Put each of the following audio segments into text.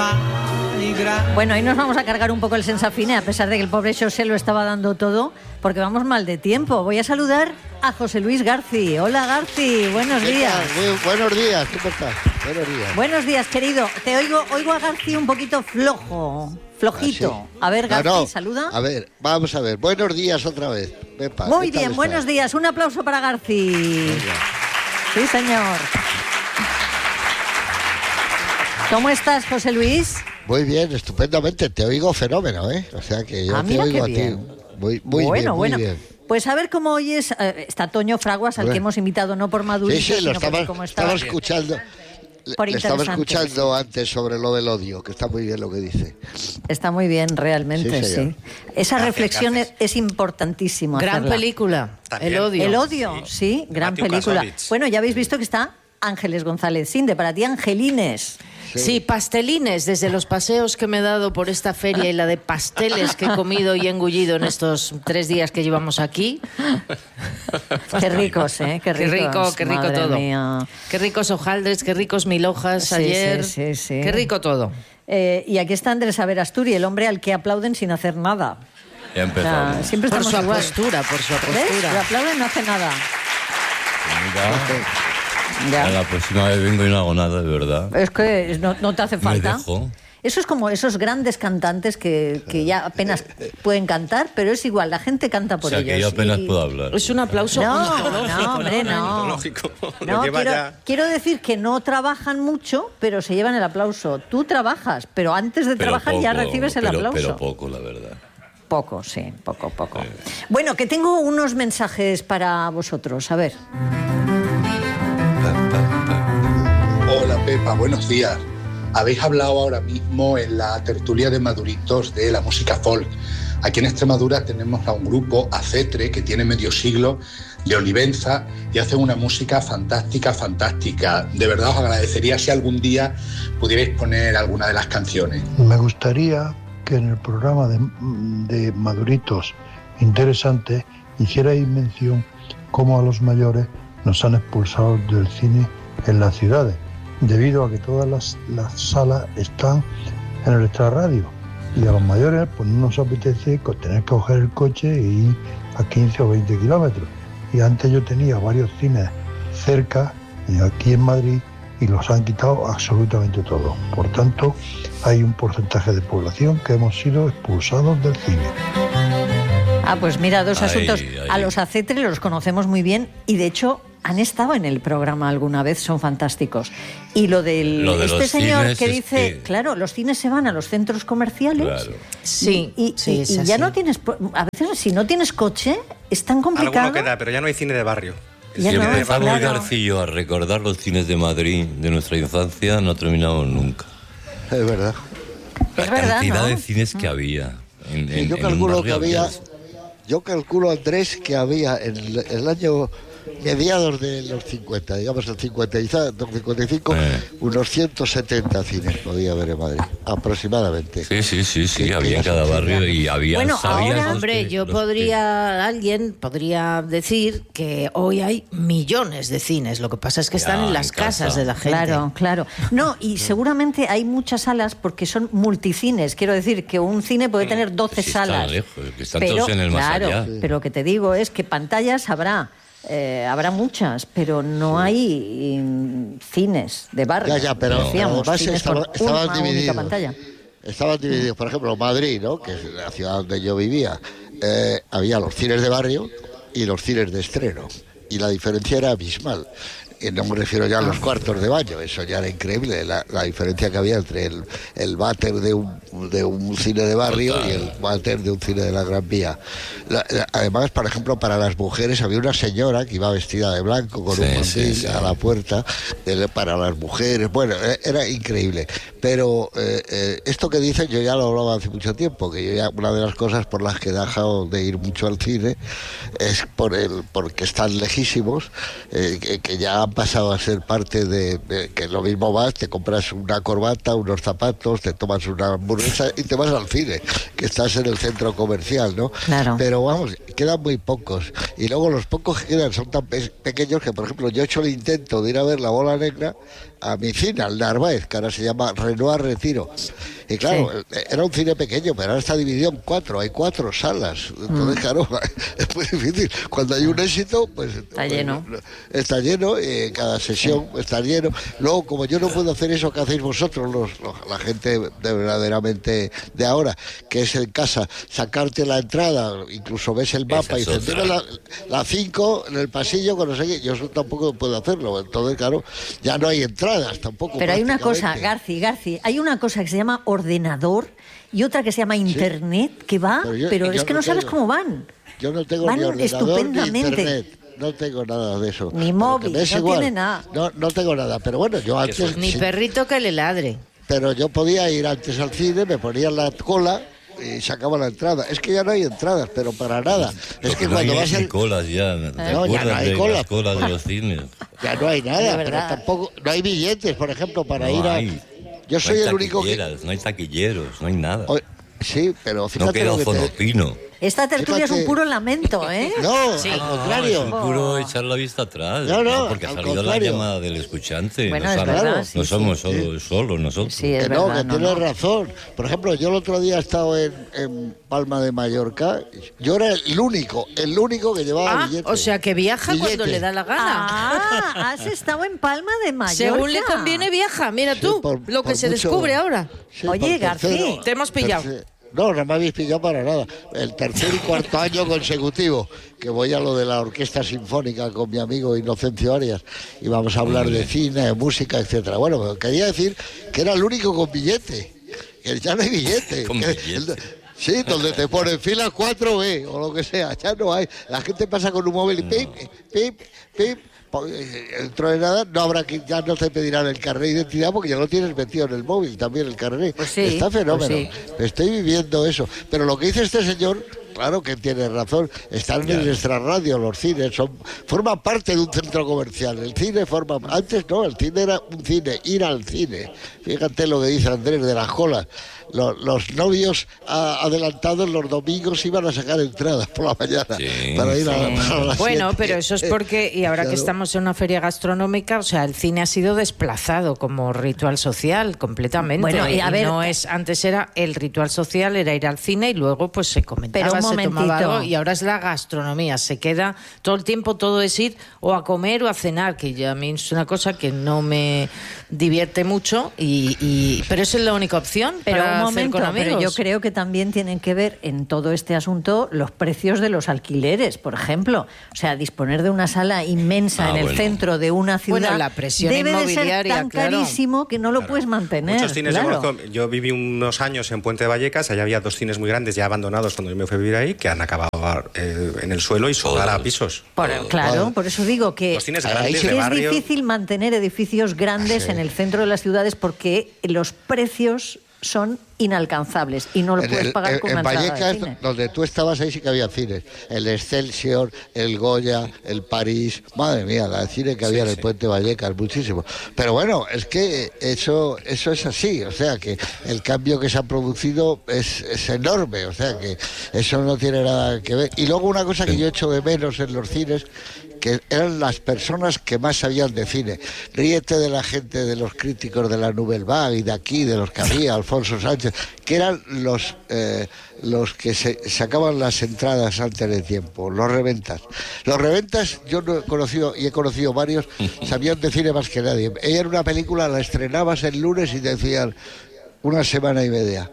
Bueno, ahí nos vamos a cargar un poco el Sensafine, a pesar de que el pobre José lo estaba dando todo, porque vamos mal de tiempo. Voy a saludar a José Luis Garci. Hola, Garci, buenos días. Muy buenos días, ¿cómo estás? Buenos días. Buenos días, querido. Te oigo a Garci un poquito flojito. ¿Sí? A ver, Garci, No. saluda. A ver, vamos a ver. Buenos días otra vez. Pepa, Muy ¿qué tal bien, estás? buenos días. Un aplauso para Garci. Venga. Sí, señor. ¿Cómo estás, José Luis? Muy bien, estupendamente. Te oigo fenómeno, ¿eh? O sea que yo te Mira oigo qué a ti. bien. Muy Bueno. bien. Pues a ver cómo oyes. Está Toño Fraguas, al que hemos invitado no por madurito, Sí, lo sino porque como estaba estaba escuchando. por Le estaba interesante. escuchando antes sobre lo del odio, que está muy bien lo que dice. Está muy bien, realmente, Sí, señor. sí. Esa reflexión es importantísimo Gran hacerla. película, También. El odio. El odio, sí, gran Matthew película. Kassovitz. Bueno, ya habéis visto que está Ángeles González Sinde, para ti Angelines. Sí, pastelines, desde los paseos que me he dado por esta feria y la de pasteles que he comido y engullido en estos 3 días que llevamos aquí. Qué ricos, ¿eh? Qué ricos. Qué rico Madre todo. mía. Qué ricos hojaldres, qué ricos mil hojas Sí, ayer. sí. Qué rico todo. Y aquí está Andrés Averasturi, el hombre al que aplauden sin hacer nada. Ya empezamos. O sea, siempre Por estamos su igual. postura, por su ¿Ves? Le postura. aplauden, no hace nada. Mira, Ya. la próxima vez vengo y no hago nada, de verdad. Es que no te hace Me falta. dejo. Eso es como esos grandes cantantes que ya apenas pueden cantar, pero es igual, la gente canta por O sea, ellos. que yo apenas Y- puedo hablar. Es un aplauso ontológico, No, hombre, no. Lógico. No, quiero decir que no trabajan mucho, pero se llevan el aplauso. Tú trabajas, pero antes de Pero trabajar ya poco, recibes el pero- aplauso. Pero poco, la verdad. Poco, sí, poco. Bueno, que tengo unos mensajes para vosotros, a ver. Hola Pepa, buenos días. Habéis hablado ahora mismo en la tertulia de Maduritos de la música folk. Aquí en Extremadura tenemos a un grupo, Acetre, que tiene medio siglo, de Olivenza, y hacen una música fantástica. De verdad os agradecería si algún día pudierais poner alguna de las canciones. Me gustaría que en el programa de Maduritos Interesante hicierais mención cómo a los mayores nos han expulsado del cine en las ciudades, debido a que todas las salas están en el extrarradio. Y a los mayores pues no nos apetece tener que coger el coche e ir a 15 o 20 kilómetros. Y antes yo tenía varios cines cerca, aquí en Madrid, y los han quitado absolutamente todo. Por tanto, hay un porcentaje de población que hemos sido expulsados del cine. Pues mira, dos Ay, asuntos. ay. A los Acetre los conocemos muy bien y de hecho han estado en el programa alguna vez, son fantásticos. Y lo de Lo de este los señor cines que es dice, que- claro, los cines se van a los centros comerciales. Claro. Sí, Y es ya así. no tienes, a veces si no tienes coche es tan complicado. Alguno queda, pero ya no hay cine de barrio. Ya Si no, empezamos claro. Garcillo a recordar los cines de Madrid de nuestra infancia, no terminamos nunca. Es verdad. Es La verdad, cantidad ¿no? de cines que había en, Sí, yo en calculo un que barrio había, yo calculo, Andrés, que había en el año mediados de los 50, digamos el 55, unos 170 cines podía haber en Madrid, aproximadamente. Sí, había en cada barrio y había... Bueno, sabías ahora, los Hombre, que- yo los que- alguien podría decir que hoy hay millones de cines. Lo que pasa es que están Ya, en las en casa. casas de la gente. Claro. No, y seguramente hay muchas salas porque son multicines. Quiero decir que un cine puede tener 12 Si están salas. lejos, que están todos en el más claro, allá. pero lo que te digo es que pantallas habrá muchas, pero no hay cines de barrio. Ya, pero decíamos, además cines con estaban una única divididos. pantalla. Estaban divididos, por ejemplo, Madrid, ¿no?, que es la ciudad donde yo vivía, había los cines de barrio y los cines de estreno, y la diferencia era abismal. Y no me refiero ya a los cuartos de baño, eso ya era increíble, la diferencia que había entre el váter de un cine de barrio y el váter de un cine de la Gran Vía. Además, por ejemplo, para las mujeres había una señora que iba vestida de blanco con un mandil a la puerta para las mujeres. Bueno, era increíble. Pero esto que dicen, yo ya lo hablaba hace mucho tiempo, que yo ya, una de las cosas por las que he dejado de ir mucho al cine es porque están lejísimos, que ya han pasado a ser parte de que lo mismo vas, te compras una corbata, unos zapatos, te tomas una hamburguesa y te vas al cine, que estás en el centro comercial, ¿no? Claro. Pero vamos, quedan muy pocos. Y luego los pocos que quedan son tan pequeños que, por ejemplo, yo he hecho el intento de ir a ver La Bola Negra a mi cine, al Narváez, que ahora se llama Renoir Retiro. Y claro, era un cine pequeño, pero ahora está dividido en 4, hay 4 salas. Entonces, claro, es muy difícil. Cuando hay un éxito, pues... Está lleno. Está lleno, cada sesión está lleno. Luego, como yo no puedo hacer eso que hacéis vosotros, la gente de verdaderamente de ahora, que es en casa, sacarte la entrada, incluso ves el mapa y dices, dime la 5 en el pasillo, con no sé qué, yo eso tampoco puedo hacerlo. Entonces, claro, ya no hay entradas tampoco. Pero hay una cosa, Garci, hay una cosa que se llama ordenador y otra que se llama internet, que va, pero es que no sabes cómo van. Yo no tengo van ni ordenador estupendamente. ni internet. No tengo nada de eso. Ni móvil, no tiene nada. No tengo nada, pero bueno, yo antes... Ni perrito que le ladre. Pero yo podía ir antes al cine, me ponía en la cola y sacaba la entrada. Es que ya no hay entradas, pero para nada. Es que cuando vas al... colas ya. No, ya no hay colas. Las colas de los cines. Ya no hay nada, pero tampoco... No hay billetes, por ejemplo, para ir a... Yo soy el único que... No hay taquilleros, no hay nada. Sí, pero fíjate... No queda fonopino. Esta tertulia es un puro lamento, ¿eh? No, sí. al contrario. Es un puro echar la vista atrás. No, porque ha al salido contrario. la llamada del escuchante. Bueno, no es verdad, no somos solos nosotros. Sí, es Que verdad. que tienes razón. Por ejemplo, yo el otro día he estado en Palma de Mallorca. Yo era el único que llevaba billetes. O sea que viaja cuando le da la gana. Has estado en Palma de Mallorca. Según le conviene viaja. Mira tú, lo que se descubre ahora. Sí, Oye, por García, te hemos pillado. No me habéis pillado para nada. El tercer y cuarto año consecutivo que voy a lo de la Orquesta Sinfónica con mi amigo Inocencio Arias y vamos a hablar de cine, de música, etcétera. Bueno, quería decir que era el único con billete. Que ya no hay billete. Con billete. Sí, donde te ponen fila 4B o lo que sea, ya no hay. La gente pasa con un móvil y pip, pip, pip. Dentro de nada ya no te pedirán el carnet de identidad porque ya lo tienes metido en el móvil también el carnet. Pues sí, está fenómeno. pues sí. Estoy viviendo eso. Pero lo que dice este señor, claro que tiene razón, están en nuestra radio, los cines, forman parte de un centro comercial. El cine antes no, el cine era un cine, ir al cine. Fíjate lo que dice Andrés de las colas. Los novios adelantados los domingos iban a sacar entradas por la mañana para ir a la Bueno, 7. pero eso es porque, y ahora que estamos en una feria gastronómica, o sea, el cine ha sido desplazado como ritual social completamente. Bueno, y a ver, antes era el ritual social, era ir al cine y luego pues se comentaba, pero un se tomaba momentito. algo, y ahora es la gastronomía, se queda todo el tiempo, todo es ir o a comer o a cenar, que ya a mí es una cosa que no me divierte mucho, pero esa es la única opción para un hacer momento, con amigos. pero yo creo que también tienen que ver en todo este asunto los precios de los alquileres, por ejemplo. O sea, disponer de una sala inmensa en el centro de una ciudad Bueno, la presión debe de ser inmobiliaria, tan claro. carísimo que no lo puedes mantener. Muchos cines claro. yo viví unos años en Puente de Vallecas, allá había 2 cines muy grandes ya abandonados cuando yo me fui a vivir ahí, que han acabado en el suelo y sobrar a pisos. Claro, por eso digo que Los cines es grandes de barrio. difícil mantener edificios grandes en el centro de las ciudades porque los precios son inalcanzables y no lo puedes pagar con una en entrada Vallecas, de cine. donde tú estabas, ahí sí que había cines. El Excelsior, el Goya, el París. Madre mía, la cine que había en el Puente Vallecas, muchísimo. Pero bueno, es que eso es así. O sea, que el cambio que se ha producido es enorme. O sea, que eso no tiene nada que ver. Y luego una cosa que yo echo de menos en los cines, que eran las personas que más sabían de cine. Ríete de la gente, de los críticos de la Nouvelle Vague y de aquí, de los que había, Alfonso Sánchez, que eran los que sacaban las entradas antes de tiempo, los reventas. Los reventas, yo no he conocido, y he conocido varios, sabían de cine más que nadie. Ella era una película, la estrenabas el lunes y te decían una semana y media.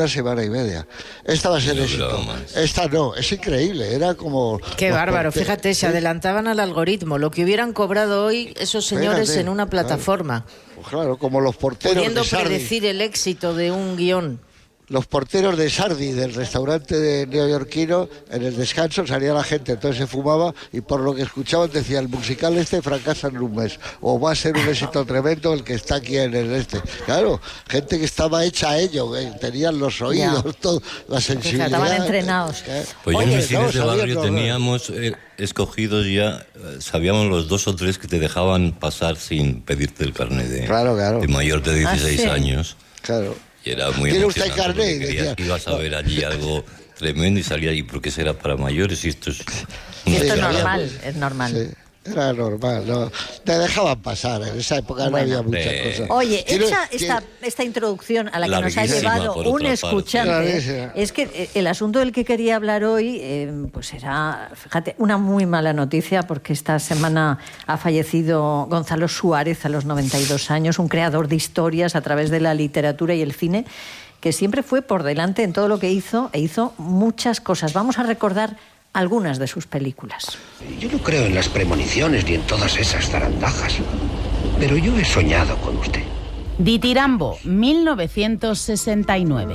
Esta va a ser éxito. Esta no, es increíble, era como... Qué bárbaro, fíjate, se adelantaban al algoritmo, lo que hubieran cobrado hoy esos señores en una plataforma. Claro, como los porteros pudiendo de Sardi. predecir el éxito de un guión. los porteros de Sardi, del restaurante de neoyorquino, en el descanso salía la gente, entonces se fumaba y por lo que escuchaban decía, el musical fracasa en un mes, o va a ser un éxito tremendo el que está aquí en el Claro, gente que estaba hecha a ello, tenían los oídos, todo, la sensibilidad. Estaban entrenados. Pues yo en mis cines de barrio teníamos escogidos ya, sabíamos los 2 o 3 que te dejaban pasar sin pedirte el carnet de mayor de 16 años. Claro. Y era muy ¿Tiene usted emocionante, carnet? porque querías que ibas a ver allí algo tremendo y salía ahí, porque será para mayores y esto es... Esto es normal, es normal. Sí. Era normal, ¿no? Te dejaban pasar, en esa época no había muchas cosas. Oye, hecha esta introducción a la que nos ha llevado un escuchante, es que el asunto del que quería hablar hoy, pues era, fíjate, una muy mala noticia, porque esta semana ha fallecido Gonzalo Suárez a los 92 años, un creador de historias a través de la literatura y el cine, que siempre fue por delante en todo lo que hizo, e hizo muchas cosas. Vamos a recordar algunas de sus películas. Yo no creo en las premoniciones ni en todas esas zarandajas, pero yo he soñado con usted. Ditirambo, 1969.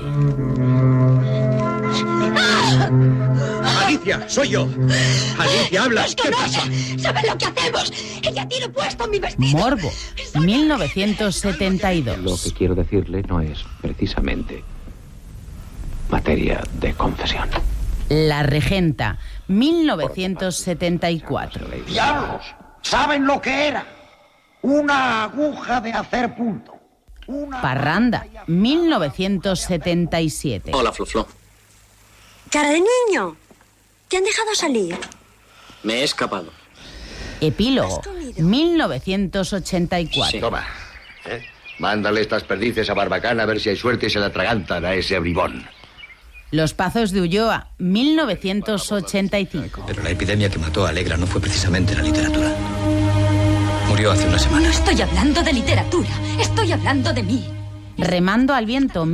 ¡Alicia, soy yo! ¡Alicia, habla! ¿Qué pasa? ¿Saben lo que hacemos? Ella tiene puesto mi vestido. Morbo, 1972. Lo que quiero decirle no es precisamente materia de confesión. La Regenta, 1974. ¡Diablos! ¿Saben lo que era? Una aguja de hacer punto. Parranda, 1977. Hola, Flo. Cara de niño, ¿te han dejado salir? Me he escapado. Epílogo, 1984. Sí. Toma. Mándale estas perdices a Barbacana a ver si hay suerte y se la atragantan a ese bribón. Los Pazos de Ulloa, 1985. Pero la epidemia que mató a Alegra no fue precisamente la literatura. Murió hace una semana. No estoy hablando de literatura, estoy hablando de mí. Remando al viento,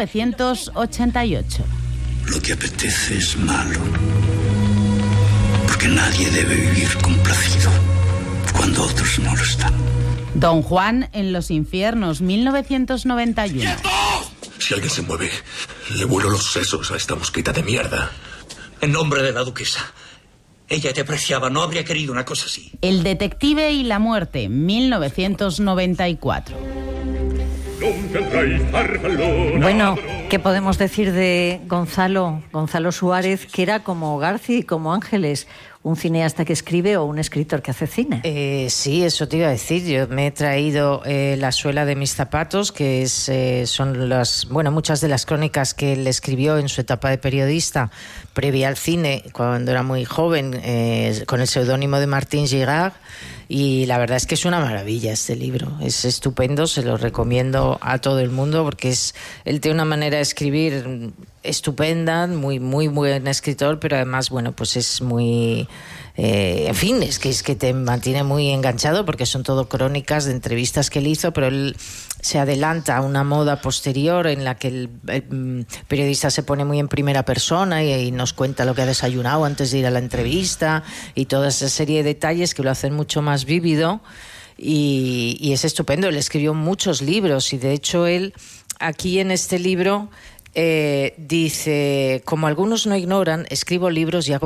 1988. Lo que apetece es malo, porque nadie debe vivir complacido cuando otros no lo están. Don Juan en los infiernos, 1991. ¡Quieto! Si alguien se mueve, le vuelo los sesos a esta mosquita de mierda. En nombre de la duquesa. Ella te apreciaba, no habría querido una cosa así. El detective y la muerte, 1994. Bueno, ¿qué podemos decir de Gonzalo Suárez, que era como García y como Ángeles, un cineasta que escribe o un escritor que hace cine? Sí, eso te iba a decir. Yo me he traído La suela de mis zapatos, que son muchas de las crónicas que él escribió en su etapa de periodista previa al cine, cuando era muy joven, con el seudónimo de Martín Girard. Y la verdad es que es una maravilla este libro, es estupendo, se lo recomiendo a todo el mundo, porque él tiene una manera de escribir estupenda, muy, muy buen escritor, pero además, bueno, pues es muy... en fin, es que te mantiene muy enganchado, porque son todo crónicas de entrevistas que él hizo, pero él se adelanta a una moda posterior en la que el periodista se pone muy en primera persona y nos cuenta lo que ha desayunado antes de ir a la entrevista y toda esa serie de detalles que lo hacen mucho más vívido, y es estupendo. Él escribió muchos libros y de hecho él aquí en este libro dice: como algunos no ignoran, escribo libros y hago